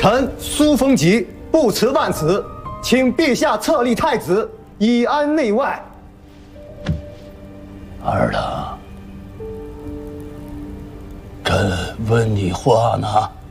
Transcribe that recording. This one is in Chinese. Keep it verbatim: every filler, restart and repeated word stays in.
臣苏风吉不辞万死，请陛下册立太子，以安内外。 儿郎，朕问你话呢。